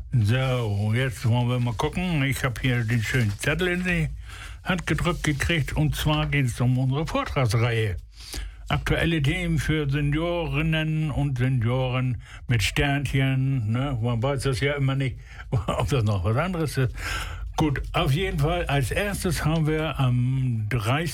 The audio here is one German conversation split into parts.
So, jetzt wollen wir mal gucken. Ich habe hier den schönen Zettel in die Hand gedrückt gekriegt. Und zwar geht es um unsere Vortragsreihe. Aktuelle Themen für Seniorinnen und Senioren mit Sternchen. Ne? Man weiß das ja immer nicht, ob das noch was anderes ist. Gut, auf jeden Fall. Als erstes haben wir am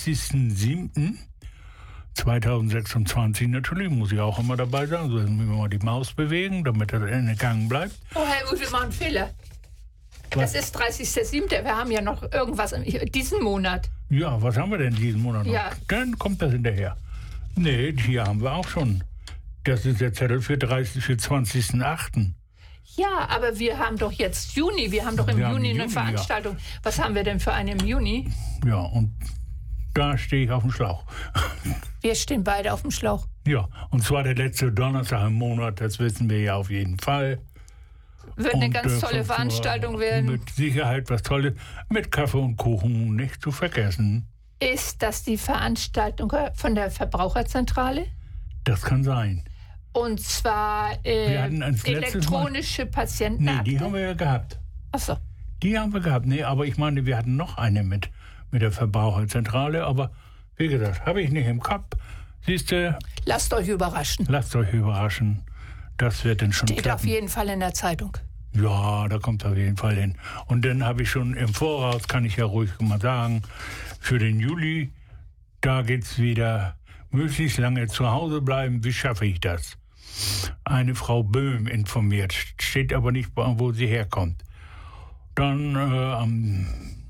30.07.2026, natürlich muss ich auch immer dabei sein, so müssen wir mal die Maus bewegen, damit das in den Gang bleibt. Oh, Herr Uth, wir machen einen Fehler. Was? Das ist 30.07. Wir haben ja noch irgendwas diesen Monat. Ja, was haben wir denn diesen Monat noch? Ja. Dann kommt das hinterher. Nee, hier haben wir auch schon. Das ist der Zettel für 20.08. Ja, aber wir haben doch jetzt Juni. Wir haben doch im Juni eine Veranstaltung. Ja. Was haben wir denn für eine im Juni? Ja, und da stehe ich auf dem Schlauch. Wir stehen beide auf dem Schlauch. Ja, und zwar der letzte Donnerstag im Monat, das wissen wir ja auf jeden Fall. Wird eine ganz tolle Veranstaltung werden. Mit Sicherheit was Tolles, mit Kaffee und Kuchen nicht zu vergessen. Ist das die Veranstaltung von der Verbraucherzentrale? Das kann sein. Und zwar elektronische Patientenakte? Nee, die haben wir ja gehabt. Ach so. Die haben wir gehabt. Nee, aber ich meine, wir hatten noch eine mit der Verbraucherzentrale. Aber wie gesagt, habe ich nicht im Kopf. Siehst du? Lasst euch überraschen. Lasst euch überraschen. Das wird dann schon Steht klappen. auf jeden Fall in der Zeitung. Ja, da kommt auf jeden Fall hin. Und dann habe ich schon im Voraus, kann ich ja ruhig mal sagen, für den Juli, da geht's wieder möglichst lange zu Hause bleiben. Wie schaffe ich das? Eine Frau Böhm informiert, steht aber nicht, wo sie herkommt. Dann am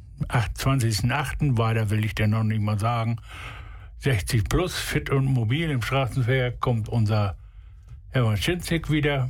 20.08. weiter will ich denn noch nicht mal sagen, 60 plus, fit und mobil im Straßenverkehr kommt unser Herr Schinzig wieder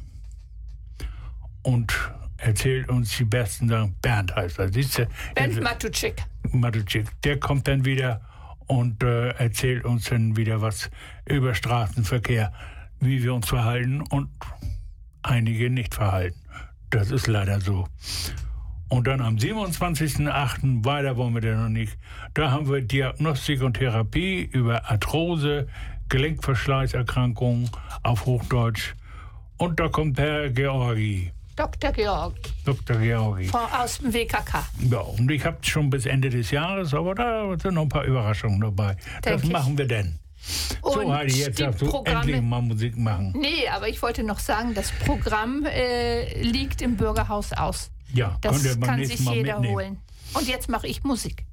und erzählt uns die besten Sachen. Bernd heißt er, siehst du? Bernd Matuschik. Der kommt dann wieder und erzählt uns dann wieder was über Straßenverkehr, wie wir uns verhalten und einige nicht verhalten. Das ist leider so. Und dann am 27.08. weiter wollen wir denn noch nicht. Da haben wir Diagnostik und Therapie über Arthrose, Gelenkverschleißerkrankungen auf Hochdeutsch. Und da kommt Herr Georgi. Dr. Georgi. Dr. Georgi. Aus dem WKK. Ja, und ich habe schon bis Ende des Jahres, aber da sind noch ein paar Überraschungen dabei. Das machen wir denn. Und so, Heidi, jetzt darfst du endlich mal Musik machen. Nee, aber ich wollte noch sagen, das Programm liegt im Bürgerhaus aus. Ja, das könnt ihr beim kann nächsten sich Mal jeder mitnehmen. holen. Und jetzt mache ich Musik.